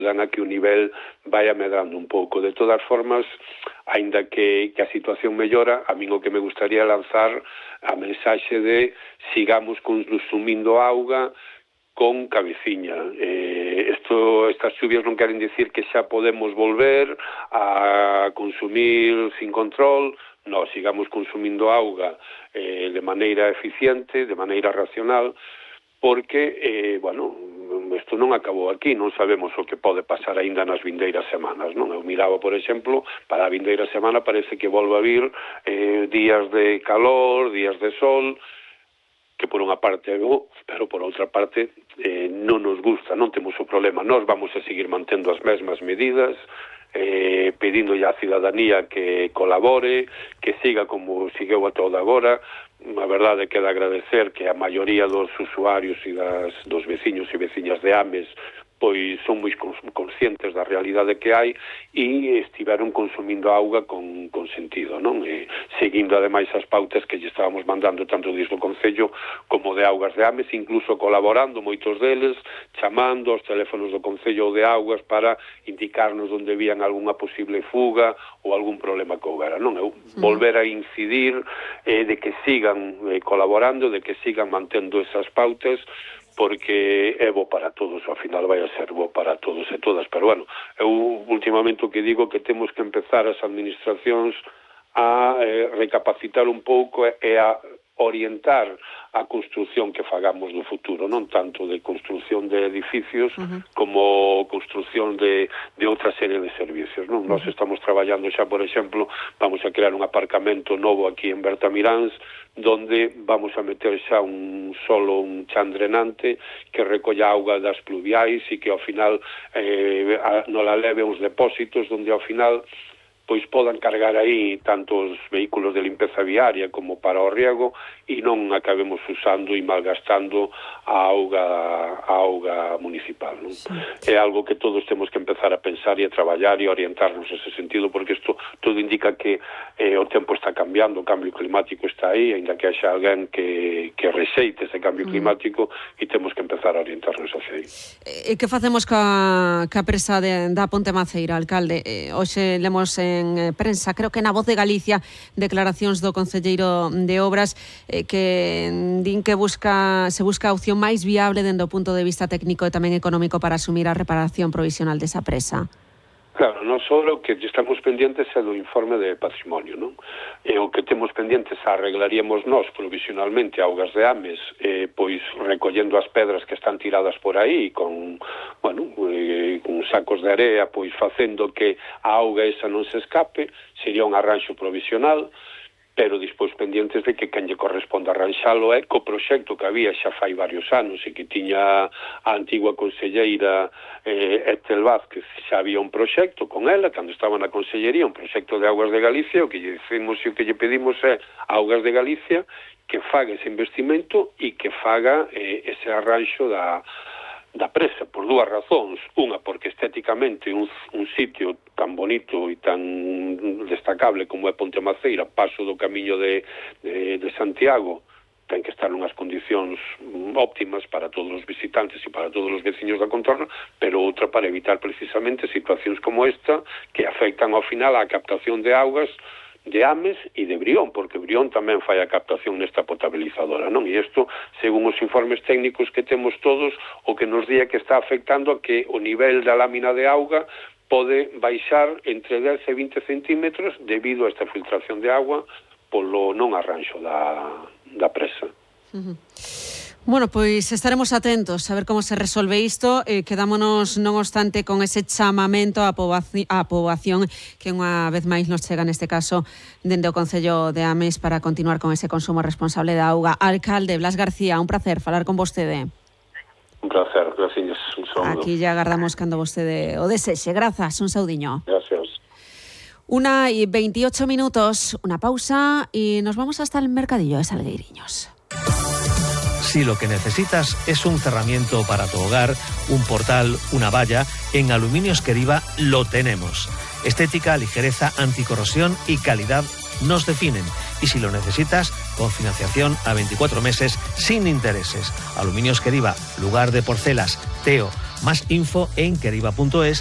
dan a que o nivel vai medrando un pouco. De todas formas, aínda que a situación mellora, a min o que me gustaría lanzar a mensaxe de sigamos consumindo auga con cabeciña. Estas chuvias non queren dicir que xa podemos volver a consumir sin control. No, sigamos consumindo auga de maneira eficiente, de maneira racional, porque, isto non acabou aquí, non sabemos o que pode pasar aínda nas vindeiras semanas, non? Eu miraba, por exemplo, para a vindeira semana parece que volve a vir días de calor, días de sol, que por unha parte é bo, pero por outra parte non nos gusta, non temos o problema. Nós vamos a seguir mantendo as mesmas medidas, pedindolle á cidadanía que colabore, que siga como segueu a toda agora. A verdade é que de agradecer que a maioría dos usuarios e dos veciños e veciñas de Ames pois son moi conscientes da realidade que hai e estiveron consumindo auga con sentido, non? Seguindo ademais as pautas que lle estábamos mandando tanto desde o Concello como de Augas de Ames, incluso colaborando moitos deles, chamando aos teléfonos do Concello de Augas para indicarnos onde vían algunha posible fuga ou algún problema que houbera, non? Eu volver a incidir de que sigan colaborando, de que sigan mantendo esas pautas, porque é bo para todos, ao final vai a ser bo para todos e todas, pero eu últimamente o que digo que temos que empezar as administracións a recapacitar un pouco e a orientar a construción que fagamos do futuro, non tanto de construción de edificios como construción de outra serie de servicios, non? Nós estamos traballando xa, por exemplo, vamos a crear un aparcamento novo aquí en Bertamiráns, donde vamos a meter xa un chan drenante que recolla auga das pluviais e que ao final non la leve uns depósitos donde ao final pois podan cargar aí tanto os vehículos de limpeza viaria como para o riego e non acabemos usando e malgastando a auga municipal, non? Sí. É algo que todos temos que empezar a pensar e a traballar e orientarnos nese sentido, porque isto todo indica que o tempo está cambiando, o cambio climático está aí, ainda que haxa alguén que rexeite ese cambio climático e temos que empezar a orientarnos hacia aí. E que facemos ca presa da Ponte Maceira, alcalde? Hoxe lemos en prensa, creo que na Voz de Galicia, declaracións do concelleiro de Obras que din que se busca a opción máis viable dende o punto de vista técnico e tamén económico para asumir a reparación provisional desa presa. Claro, non só o que estamos pendientes é do informe de patrimonio, non? E o que temos pendientes arreglaríamos nós provisionalmente a Augas de Ames, pois recollendo as pedras que están tiradas por aí con sacos de area, pois facendo que a auga esa non se escape, sería un arranxo provisional, pero despois pendientes de que quen lle corresponde arranxalo é co proxecto que había xa fai varios anos e que tiña a antigua conselleira Ethel Vázquez. Xa había un proxecto con ela, cando estaba na consellería, un proxecto de Augas de Galicia. O que lle dicimos e o que lle pedimos é a Augas de Galicia que faga ese investimento e que faga ese arranxo da presa, por dúas razóns. Unha, porque estéticamente un sitio tan bonito e tan destacable como é Ponte Maceira, paso do camiño de Santiago, ten que estar nunhas condicións óptimas para todos os visitantes e para todos os veciños da contorna, pero outra para evitar precisamente situacións como esta que afectan ao final á captación de augas de Ames e de Brión, porque Brión tamén fai a captación nesta potabilizadora, non? E isto, según os informes técnicos que temos todos, o que nos di é que está afectando a que o nivel da lámina de auga pode baixar entre 10 e 20 centímetros debido a esta filtración de agua polo non arranxo da presa. Bueno, pois estaremos atentos a ver como se resolve isto. Quedámonos, non obstante, con ese chamamento á poboación que unha vez máis nos chega neste caso dende o Concello de Ames para continuar con ese consumo responsable da auga. Alcalde Blas García, un placer falar con vostede. Un placer, gracias. Un saúdo. Aquí ya agardamos cando vostede o desexe. Grazas, un saudiño. Gracias. 1:28 minutos, una pausa y nos vamos hasta el mercadillo de Salgueiriños. Si lo que necesitas es un cerramiento para tu hogar, un portal, una valla, en Aluminios Queriva lo tenemos. Estética, ligereza, anticorrosión y calidad nos definen. Y si lo necesitas, con financiación a 24 meses sin intereses. Aluminios Queriva, lugar de Porcelas, Teo, Más info en queriva.es